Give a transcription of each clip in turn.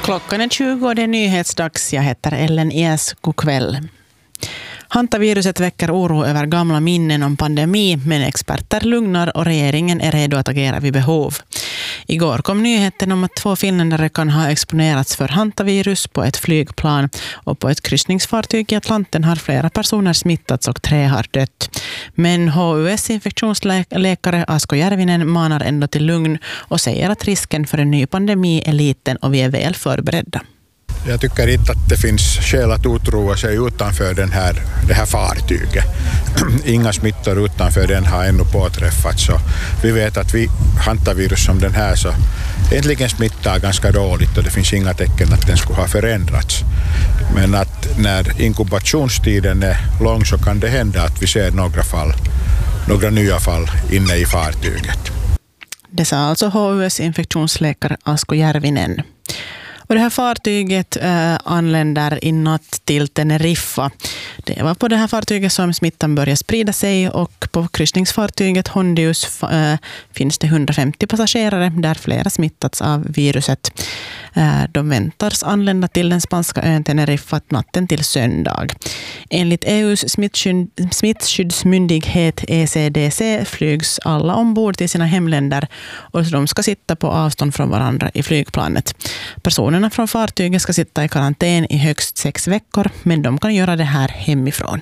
Klockan är 20 och det är nyhetsdags. Jag heter Ellen Ies. God kväll. Hantaviruset väcker oro över gamla minnen om pandemi, men experter lugnar och regeringen är redo att agera vid behov. Igår kom nyheten om att 2 finländare kan ha exponerats för hantavirus på ett flygplan, och på ett kryssningsfartyg i Atlanten har flera personer smittats och 3 har dött. Men HUS infektionsläkare Asko Järvinen manar ändå till lugn och säger att risken för en ny pandemi är liten och vi är väl förberedda. Jag tycker inte att det finns skäl att otroa sig utanför det här fartyget. Inga smittor utanför den har ännu påträffats. Så vi vet att hantavirus som den här så egentligen smittar ganska dåligt och det finns inga tecken att den skulle ha förändrats. Men att när inkubationstiden är lång så kan det hända att vi ser några nya fall inne i fartyget. Det sa alltså HUS infektionsläkare Asko Järvinen. Och det här fartyget anländer i natt till Teneriffa. Det var på det här fartyget som smittan börjar sprida sig, och på kryssningsfartyget Hondius finns det 150 passagerare där flera smittats av viruset. De väntas anlända till den spanska ön Teneriffa natten till söndag. Enligt EUs smittskyddsmyndighet ECDC flygs alla ombord till sina hemländer och de ska sitta på avstånd från varandra i flygplanet. Personerna från fartyget ska sitta i karantän i högst 6 veckor, men de kan göra det här hemifrån.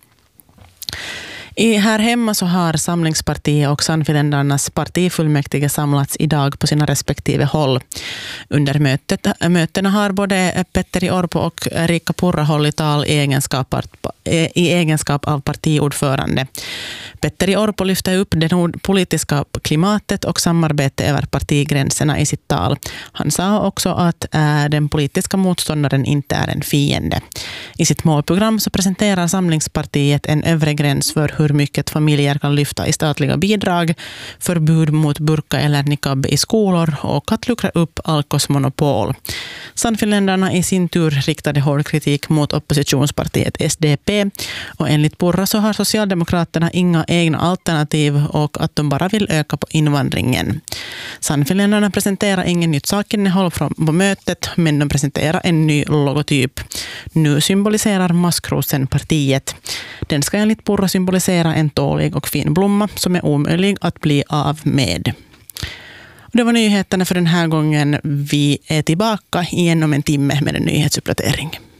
Här hemma så har Samlingspartiet och Sannfinländarnas partifullmäktige samlats idag på sina respektive håll. Under mötena har både Petteri Orpo och Riikka Purra hållit tal i egenskap av partiordförande. Petteri Orpo lyfte upp det politiska klimatet och samarbete över partigränserna i sitt tal. Han sa också att den politiska motståndaren inte är en fiende. I sitt målprogram så presenterar Samlingspartiet en övre gräns för hur mycket familjer kan lyfta i statliga bidrag, förbud mot burka eller niqab i skolor och att luckra upp Alkos monopol. Sannfinländarna i sin tur riktade hård kritik mot oppositionspartiet SDP, och enligt Purra så har Socialdemokraterna inga egna alternativ och att de bara vill öka på invandringen. Sannfinländarna presenterar ingen nytt sakinnehåll på mötet, men de presenterar en ny logotyp. Nu symboliserar maskrosen partiet. Den ska enligt Purra symbolisera en tålig och fin blomma som är omöjlig att bli av med. Det var nyheterna för den här gången. Vi är tillbaka igen om en timme med en nyhetsuppdatering.